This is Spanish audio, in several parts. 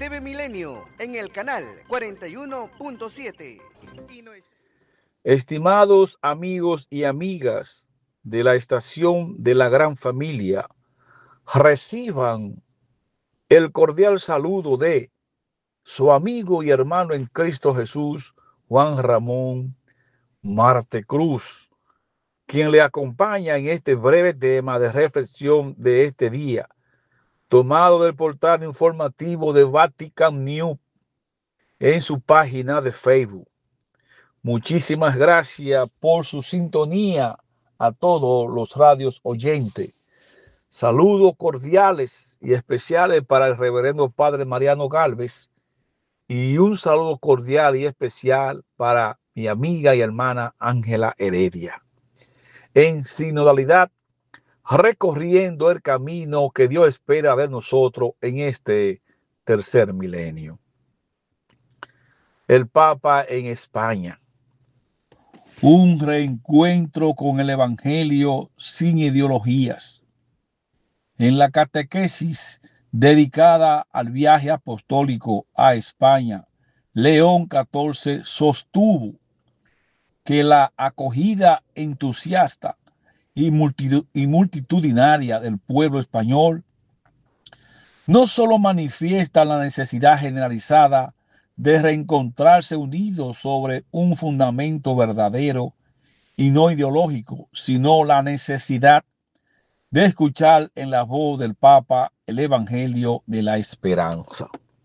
TV Milenio en el canal 41.7. Estimados amigos y amigas de la estación de la Gran Familia, reciban el cordial saludo de su amigo y hermano en Cristo Jesús, Juan Ramón Marte Cruz, quien le acompaña en este breve tema de reflexión de este día, tomado del portal informativo de Vatican News en su página de Facebook. Muchísimas gracias por su sintonía a todos los radios oyentes. Saludos cordiales y especiales para el reverendo Padre Mariano Gálvez y un saludo cordial y especial para mi amiga y hermana Ángela Heredia. En sinodalidad, recorriendo el camino que Dios espera de nosotros en este tercer milenio. El Papa en España. Un reencuentro con el Evangelio sin ideologías. En la catequesis dedicada al viaje apostólico a España, León XIV sostuvo que la acogida entusiasta y multitudinaria del pueblo español no solo manifiesta la necesidad generalizada de reencontrarse unidos sobre un fundamento verdadero y no ideológico, sino la necesidad de escuchar en la voz del Papa el Evangelio de la esperanza.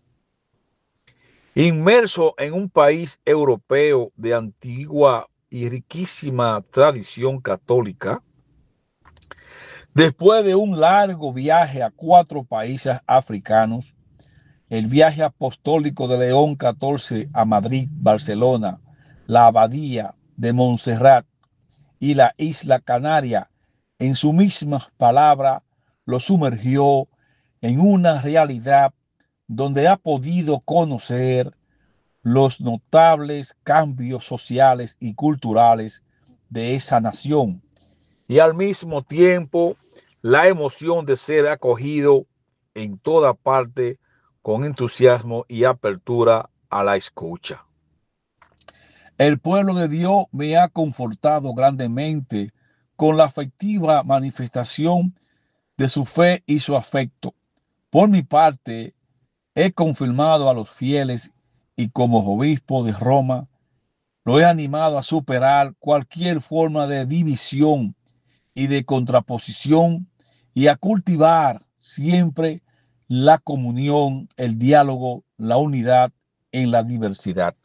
Inmerso en un país europeo de antigua y riquísima tradición católica, después de un largo viaje a 4 países africanos, el viaje apostólico de León XIV a Madrid, Barcelona, la Abadía de Montserrat y la Isla Canaria, en sus mismas palabras, lo sumergió en una realidad donde ha podido conocer los notables cambios sociales y culturales de esa nación y al mismo tiempo la emoción de ser acogido en toda parte con entusiasmo y apertura a la escucha. El pueblo de Dios me ha confortado grandemente con la afectiva manifestación de su fe y su afecto. Por mi parte, he confirmado a los fieles y como obispo de Roma, lo he animado a superar cualquier forma de división y de contraposición y a cultivar siempre la comunión, el diálogo, la unidad en la diversidad.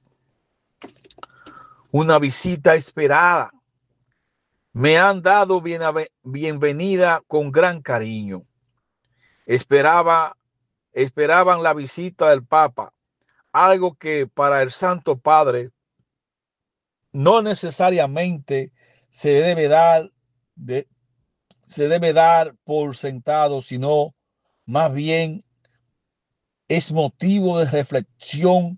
Una visita esperada. Me han dado bienvenida con gran cariño. Esperaban la visita del Papa, algo que para el Santo Padre no necesariamente se debe dar por sentado, sino más bien es motivo de reflexión.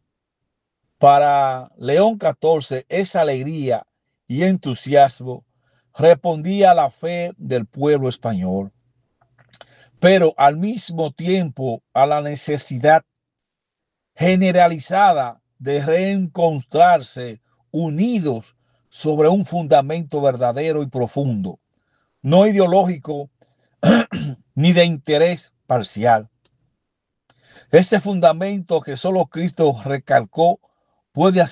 Para León XIV, esa alegría y entusiasmo respondía a la fe del pueblo español, pero al mismo tiempo a la necesidad generalizada de reencontrarse unidos sobre un fundamento verdadero y profundo, no ideológico ni de interés parcial. Ese fundamento que solo Cristo recalcó puede